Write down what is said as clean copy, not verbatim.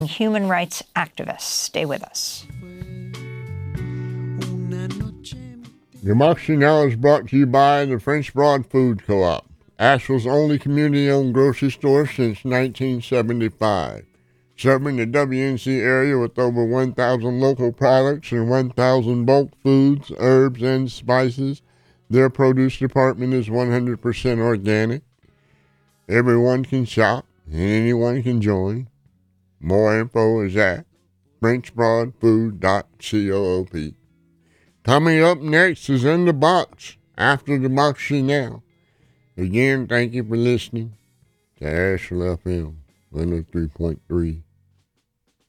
human rights activists. Stay with us. Democracy Now! Is brought to you by the French Broad Food Co-op, Asheville's only community-owned grocery store since 1975. Serving the WNC area with over 1,000 local products and 1,000 bulk foods, herbs, and spices. Their produce department is 100% organic. Everyone can shop and anyone can join. More info is at FrenchBroadFood.coop. Coming up next is In the Box after Democracy Now! Again, thank you for listening to Asheville FM 103.3.